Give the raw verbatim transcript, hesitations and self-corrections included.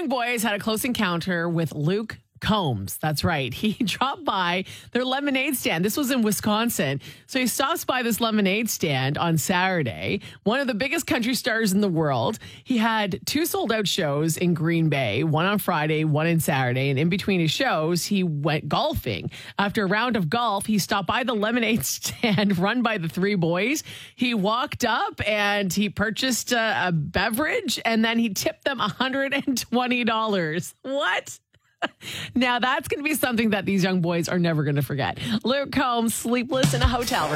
young boys had a close encounter with Luke Combs. That's right. He dropped by their lemonade stand. This was in Wisconsin. So he stops by this lemonade stand on Saturday, one of the biggest country stars in the world. He had two sold out shows in Green Bay, one on Friday, one on Saturday. And in between his shows, he went golfing. After a round of golf, he stopped by the lemonade stand run by the three boys. He walked up and he purchased a, a beverage, and then he tipped them one hundred twenty dollars. What? Now, that's going to be something that these young boys are never going to forget. Luke Combs, sleepless in a hotel room.